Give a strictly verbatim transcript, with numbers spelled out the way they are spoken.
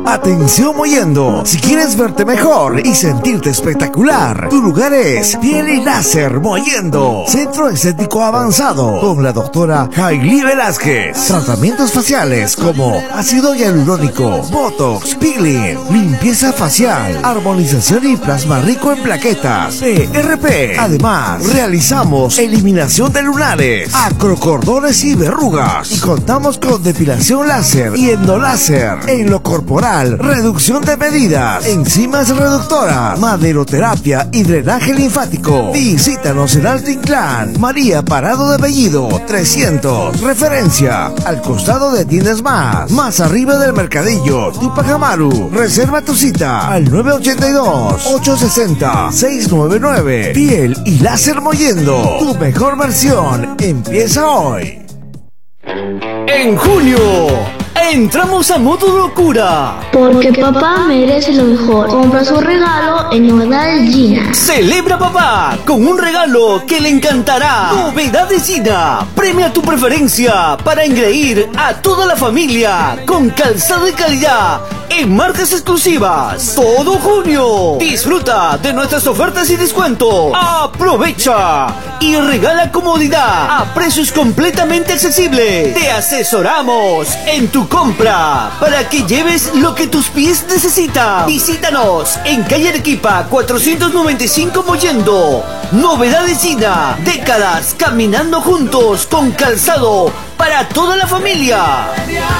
Atención Mollendo, si quieres verte mejor y sentirte espectacular, tu lugar es Piel y Láser Mollendo, centro estético avanzado con la doctora Hailey Velázquez. Tratamientos faciales como ácido hialurónico, botox, peeling, limpieza facial, armonización y plasma rico en plaquetas, P R P. Además, realizamos eliminación de lunares, acrocordones y verrugas, y contamos con depilación láser y endoláser en lo corporal, reducción de medidas, enzimas reductoras, maderoterapia y drenaje linfático. Visítanos en Alto Inclán, María Parado de Bellido trescientos, referencia al costado de Tiendas Más, más arriba del Mercadillo, Tupac Amaru. Reserva tu cita al nueve ochenta y dos, ochocientos sesenta, seiscientos noventa y nueve. Piel y Láser Mollendo, tu mejor versión empieza hoy. En junio entramos a modo locura, porque papá merece lo mejor. Compra su regalo en Novedades Gina. Celebra papá con un regalo que le encantará. Novedades Gina premia tu preferencia para engreír a toda la familia con calzado de calidad en marcas exclusivas. Todo junio disfruta de nuestras ofertas y descuentos. Aprovecha y regala comodidad a precios completamente accesibles. Te asesoramos en tu compra para que lleves lo que tus pies necesitan. Visítanos en calle Arequipa cuatrocientos noventa y cinco Mollendo. Novedades Gina, décadas caminando juntos con calzado para toda la familia.